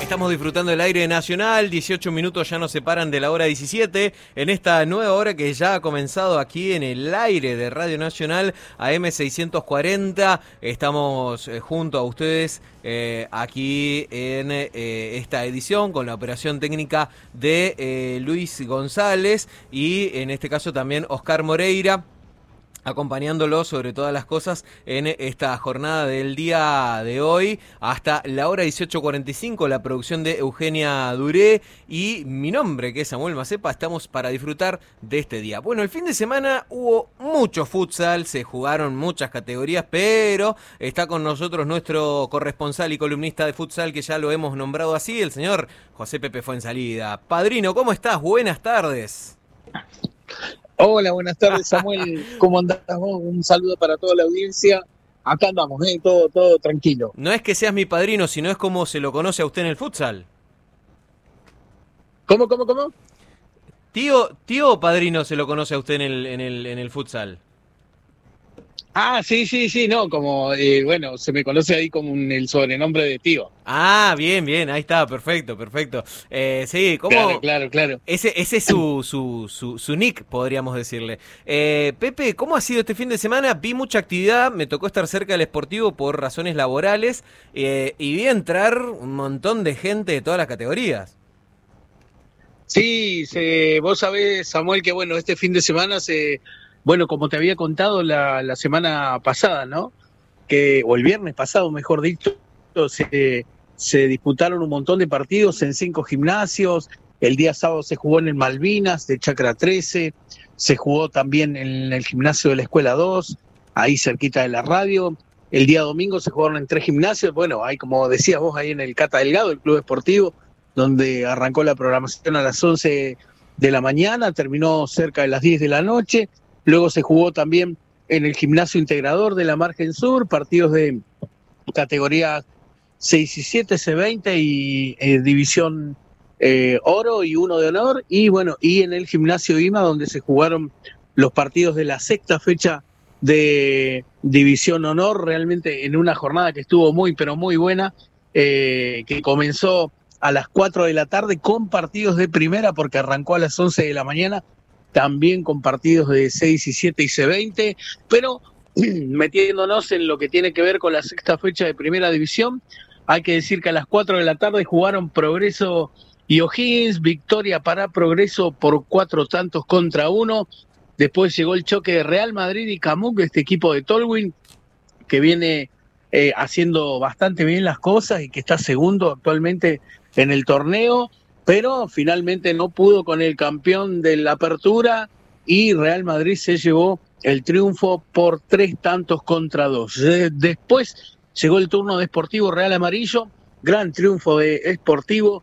Estamos disfrutando del aire nacional, 18 minutos ya nos separan de la hora 17, en esta nueva hora que ya ha comenzado aquí en el aire de Radio Nacional AM 640. Estamos junto a ustedes aquí en esta edición con la operación técnica de Luis González y en este caso también Oscar Moreira, acompañándolo sobre todas las cosas en esta jornada del día de hoy hasta la hora 18:45, la producción de Eugenia Duré y mi nombre, que es Samuel Macepa. Estamos para disfrutar de este día. Bueno, el fin de semana hubo mucho futsal, se jugaron muchas categorías, pero está con nosotros nuestro corresponsal y columnista de futsal, que ya lo hemos nombrado así, el señor José Pepe Fuensalida. Padrino, ¿cómo estás? Buenas tardes. Hola, buenas tardes, Samuel. ¿Cómo andás vos? Un saludo para toda la audiencia. Acá andamos, todo tranquilo. No es que seas mi padrino, sino es como se lo conoce a usted en el futsal. ¿Cómo? Tío o padrino se lo conoce a usted en el futsal. Ah, sí, no, como, bueno, se me conoce ahí como el sobrenombre de tío. Ah, bien, ahí está, perfecto. Sí, ¿cómo? Claro. Ese es su nick, podríamos decirle. Pepe, ¿cómo ha sido este fin de semana? Vi mucha actividad, me tocó estar cerca del Sportivo por razones laborales y vi entrar un montón de gente de todas las categorías. Sí, vos sabés, Samuel, que bueno, este fin de semana bueno, como te había contado la semana pasada, ¿no? O el viernes pasado, mejor dicho, se disputaron un montón de partidos en 5 gimnasios. El día sábado se jugó en el Malvinas de Chacra 13, se jugó también en el gimnasio de la Escuela 2, ahí cerquita de la radio. El día domingo se jugaron en 3 gimnasios, bueno, ahí como decías vos, ahí en el Cata Delgado, el club esportivo, donde arrancó la programación a las 11 de la mañana, terminó cerca de las 10 de la noche. Luego se jugó también en el gimnasio integrador de la Margen Sur, partidos de categorías 6 y 7, C20 y división oro y uno de honor. Y bueno, y en el gimnasio IMA, donde se jugaron los partidos de la sexta fecha de división honor, realmente en una jornada que estuvo muy, pero muy buena, que comenzó a las 4 de la tarde con partidos de primera, porque arrancó a las 11 de la mañana, también con partidos de 6 y 7 y C20, pero metiéndonos en lo que tiene que ver con la sexta fecha de primera división, hay que decir que a las 4 de la tarde jugaron Progreso y O'Higgins, victoria para Progreso por 4-1. Después llegó el choque de Real Madrid y Camuc, este equipo de Tolwyn, que viene haciendo bastante bien las cosas y que está segundo actualmente en el torneo, pero finalmente no pudo con el campeón de la apertura y Real Madrid se llevó el triunfo por 3-2. Después llegó el turno de Sportivo Real Amarillo, gran triunfo de Sportivo,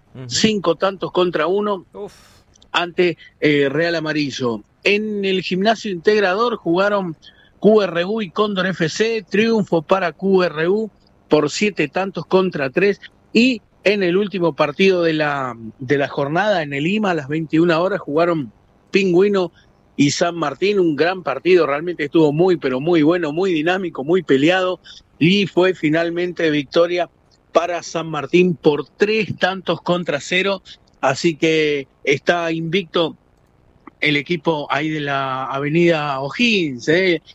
5-1 ante Real Amarillo. En el gimnasio integrador jugaron QRU y Cóndor FC, triunfo para QRU por 7-3, y en el último partido de la jornada, en el Lima, a las 21 horas, jugaron Pingüino y San Martín, un gran partido, realmente estuvo muy, pero muy bueno, muy dinámico, muy peleado, y fue finalmente victoria para San Martín por 3-0, así que está invicto el equipo ahí de la avenida O'Higgins,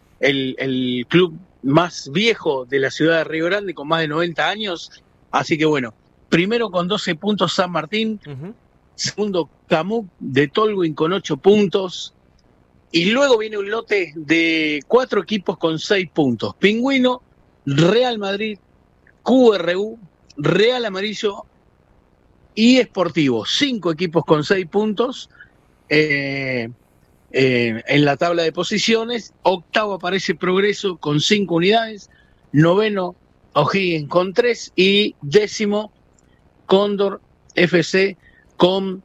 el club más viejo de la ciudad de Río Grande, con más de 90 años, así que bueno, primero con 12 puntos San Martín, segundo Camuc de Tolwyn con 8 puntos, y luego viene un lote de 4 equipos con 6 puntos. Pingüino, Real Madrid, QRU, Real Amarillo y Sportivo. 5 equipos con 6 puntos en la tabla de posiciones. Octavo aparece Progreso con 5 unidades, noveno O'Higgins con 3 y décimo Cóndor FC con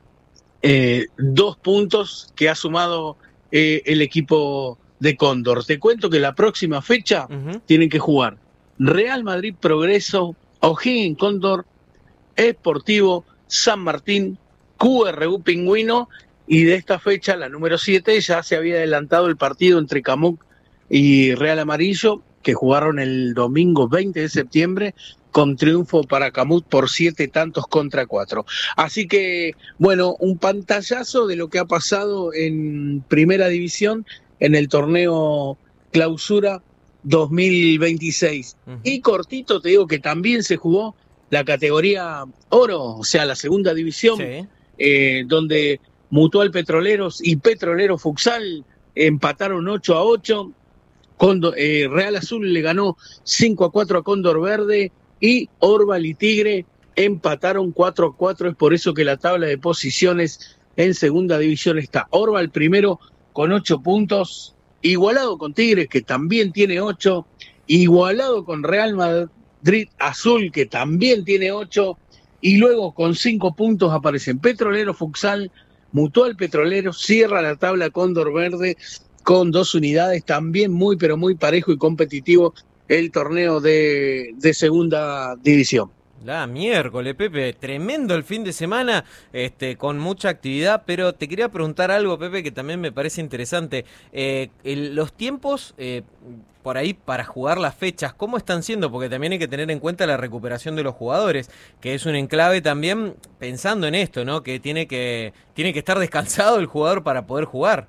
2 puntos que ha sumado el equipo de Cóndor. Te cuento que la próxima fecha tienen que jugar Real Madrid, Progreso, O'Higgins, Cóndor, Sportivo, San Martín, QRU, Pingüino, y de esta fecha, la número 7, ya se había adelantado el partido entre Camuc y Real Amarillo, que jugaron el domingo 20 de septiembre, con triunfo para Camut por 7-4. Así que, bueno, un pantallazo de lo que ha pasado en Primera División en el torneo Clausura 2026. Y cortito te digo que también se jugó la categoría oro, o sea, la segunda división, donde Mutual Petroleros y Petrolero Futsal empataron 8-8. Real Azul le ganó 5-4 a Cóndor Verde y Orval y Tigre empataron 4-4. Es por eso que la tabla de posiciones en segunda división está Orval primero con 8 puntos, igualado con Tigres, que también tiene 8, igualado con Real Madrid Azul, que también tiene 8, y luego con 5 puntos aparecen Petrolero Futsal, Mutual Petrolero, cierra la tabla Cóndor Verde con 2 unidades, también muy pero muy parejo y competitivo el torneo de segunda división. La miércoles, Pepe, tremendo el fin de semana, con mucha actividad, pero te quería preguntar algo, Pepe, que también me parece interesante. Los tiempos por ahí para jugar las fechas, ¿cómo están siendo? Porque también hay que tener en cuenta la recuperación de los jugadores, que es un enclave también pensando en esto, ¿no? Que tiene que estar descansado el jugador para poder jugar.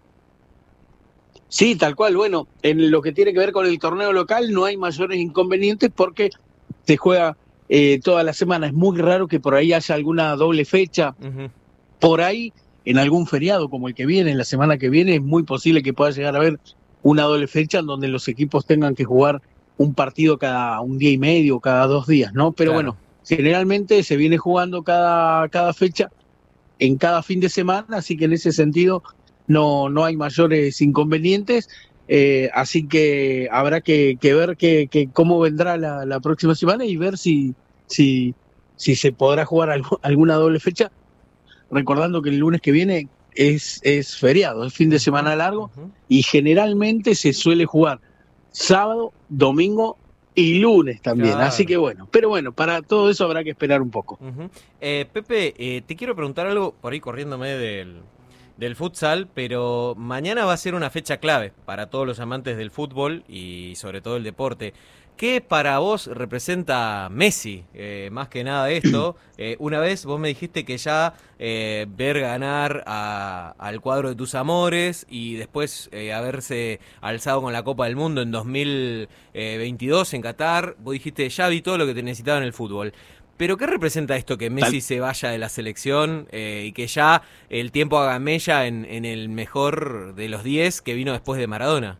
Sí, tal cual. Bueno, en lo que tiene que ver con el torneo local no hay mayores inconvenientes porque se juega toda la semana. Es muy raro que por ahí haya alguna doble fecha. Por ahí, en algún feriado como el que viene, la semana que viene, es muy posible que pueda llegar a haber una doble fecha en donde los equipos tengan que jugar un partido cada un día y medio, cada 2 días, ¿no? Pero claro, bueno, generalmente se viene jugando cada fecha en cada fin de semana, así que en ese sentido no hay mayores inconvenientes. Así que habrá que ver cómo vendrá la próxima semana y ver si se podrá jugar alguna doble fecha, recordando que el lunes que viene es feriado, es fin de semana largo, y generalmente se suele jugar sábado, domingo y lunes también, claro. Así que bueno, pero bueno, para todo eso habrá que esperar un poco. Pepe, te quiero preguntar algo, por ahí corriéndome del futsal, pero mañana va a ser una fecha clave para todos los amantes del fútbol y sobre todo el deporte. ¿Qué para vos representa Messi? Más que nada esto, una vez vos me dijiste que ya ver ganar al cuadro de tus amores y después haberse alzado con la Copa del Mundo en 2022 en Qatar, vos dijiste ya vi todo lo que te necesitaba en el fútbol. ¿Pero qué representa esto que Messi se vaya de la selección y que ya el tiempo haga mella en el mejor de los 10 que vino después de Maradona?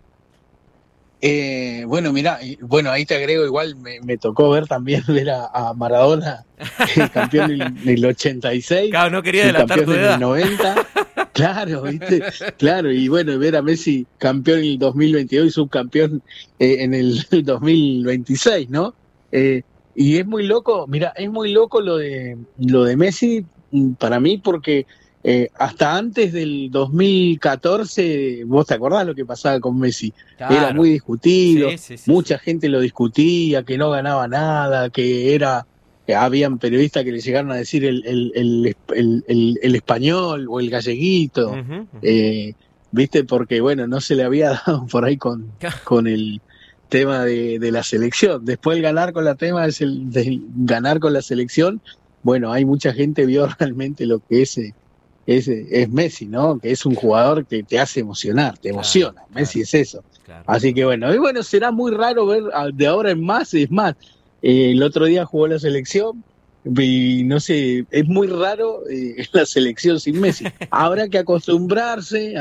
Bueno, mirá, ahí te agrego, igual me tocó ver a Maradona, campeón en el 86. Claro, no quería delatar tu edad. En el 90. Claro, ¿viste? Claro, y bueno, ver a Messi campeón en el 2022 y subcampeón en el 2026, ¿no? Y es muy loco, mira, es muy loco lo de Messi para mí porque hasta antes del 2014, vos te acordás lo que pasaba con Messi, claro. Era muy discutido, sí, mucha gente lo discutía, que no ganaba nada, que habían periodistas que le llegaron a decir el español o el galleguito, ¿viste? Porque bueno, no se le había dado por ahí con el tema de la selección. Después el ganar con ganar con la selección, bueno, hay mucha gente vio realmente lo que es Messi, ¿no? Que es un jugador que te hace emocionar, te emociona. Messi es eso. Claro. Así que bueno, y bueno, será muy raro ver de ahora en más, es más, el otro día jugó la selección y no sé, es muy raro la selección sin Messi. Habrá que acostumbrarse.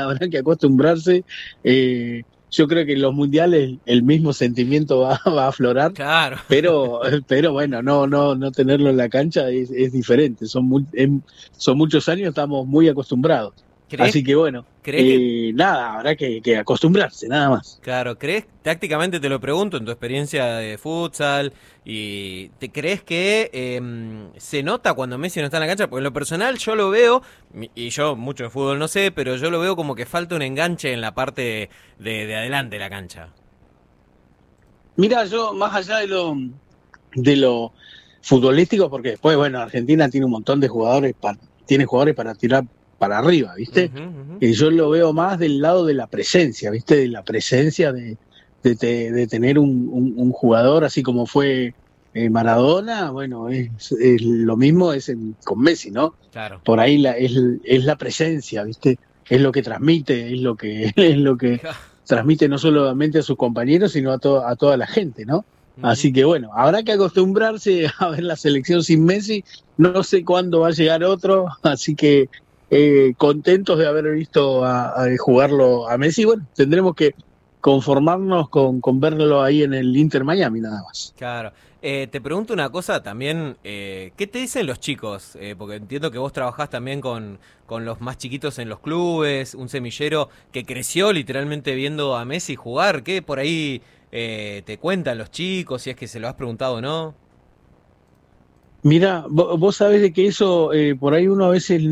Yo creo que en los mundiales el mismo sentimiento va a aflorar, claro. pero bueno, no tenerlo en la cancha es diferente. Son muchos años, estamos muy acostumbrados. Así que bueno, nada, habrá que acostumbrarse, nada más. Claro, tácticamente te lo pregunto, en tu experiencia de futsal, y ¿te crees que se nota cuando Messi no está en la cancha? Porque en lo personal yo lo veo, y yo mucho de fútbol no sé, pero yo lo veo como que falta un enganche en la parte de adelante de la cancha. Mira, yo más allá de lo futbolístico, porque después, bueno, Argentina tiene un montón de jugadores, tiene jugadores para tirar para arriba, ¿viste? Y yo lo veo más del lado de la presencia, ¿viste? De la presencia de tener un jugador, así como fue Maradona, bueno, es lo mismo con Messi, ¿no? Claro. Por ahí es la presencia, ¿viste? Es lo que transmite, es lo que, es lo que transmite no solamente a sus compañeros, sino a toda la gente, ¿no? Así que bueno, habrá que acostumbrarse a ver la selección sin Messi. No sé cuándo va a llegar otro, así que contentos de haber visto a jugarlo a Messi. Bueno, tendremos que conformarnos con verlo ahí en el Inter Miami nada más. Claro. Te pregunto una cosa también, ¿qué te dicen los chicos? Porque entiendo que vos trabajás también con los más chiquitos en los clubes, un semillero que creció literalmente viendo a Messi jugar. ¿Qué por ahí te cuentan los chicos, si es que se lo has preguntado o no? Mira, vos sabés de que eso, por ahí uno a veces,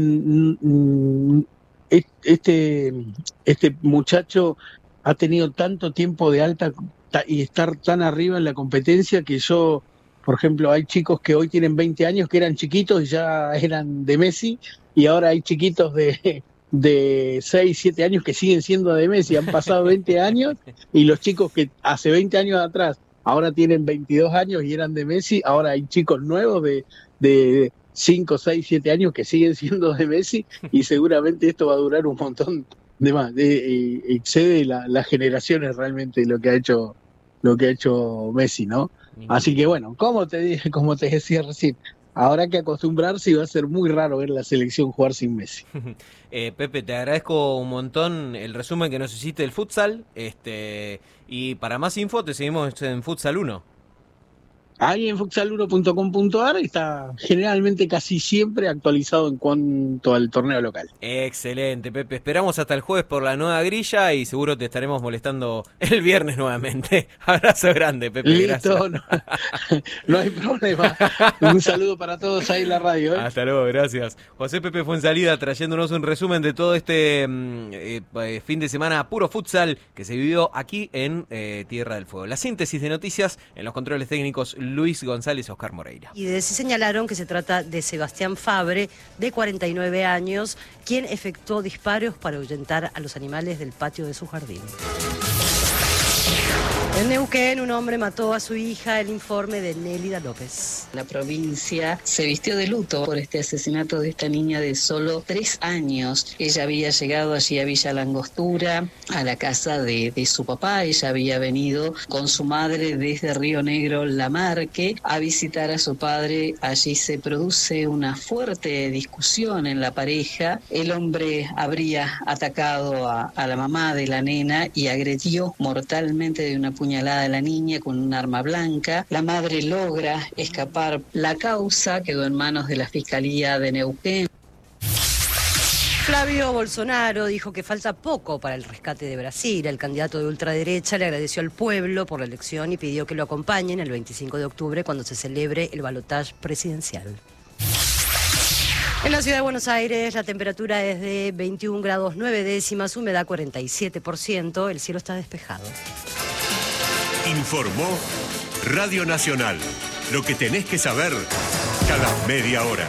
este, este muchacho ha tenido tanto tiempo de alta y estar tan arriba en la competencia que yo, por ejemplo, hay chicos que hoy tienen 20 años que eran chiquitos y ya eran de Messi, y ahora hay chiquitos de 6 7 años que siguen siendo de Messi, han pasado 20 años, y los chicos que hace 20 años atrás ahora tienen 22 años y eran de Messi, ahora hay chicos nuevos de 5, 6, 7 años que siguen siendo de Messi, y seguramente esto va a durar un montón de más, excede las generaciones realmente lo que ha hecho Messi, ¿no? Así que bueno, como te decía recién, habrá que acostumbrarse y va a ser muy raro ver la selección jugar sin Messi. Pepe, te agradezco un montón el resumen que nos hiciste del futsal. Y para más info te seguimos en Futsal 1. Ahí en futsal1.com.ar está generalmente casi siempre actualizado en cuanto al torneo local. Excelente, Pepe. Esperamos hasta el jueves por la nueva grilla y seguro te estaremos molestando el viernes nuevamente. Abrazo grande, Pepe. Listo, Gracias. no hay problema. Un saludo para todos ahí en la radio. Hasta luego, gracias. José Pepe Fuenzalida trayéndonos un resumen de todo este fin de semana puro futsal que se vivió aquí en Tierra del Fuego. La síntesis de noticias en los controles técnicos Luis González, Oscar Moreira. Y señalaron que se trata de Sebastián Fabre, de 49 años, quien efectuó disparos para ahuyentar a los animales del patio de su jardín. En Neuquén, un hombre mató a su hija, el informe de Nélida López. La provincia se vistió de luto por este asesinato de esta niña de solo 3 años. Ella había llegado allí a Villa Langostura, a la casa de su papá. Ella había venido con su madre desde Río Negro, Lamarque, a visitar a su padre. Allí se produce una fuerte discusión en la pareja. El hombre habría atacado a la mamá de la nena y agredió mortalmente de una puñalada a la niña con un arma blanca. La madre logra escapar. La causa quedó en manos de la Fiscalía de Neuquén. Flavio Bolsonaro dijo que falta poco para el rescate de Brasil. El candidato de ultraderecha le agradeció al pueblo por la elección y pidió que lo acompañen el 25 de octubre cuando se celebre el balotaje presidencial. En la ciudad de Buenos Aires la temperatura es de 21 grados 9 décimas, humedad 47%, el cielo está despejado. Informó Radio Nacional. Lo que tenés que saber cada media hora.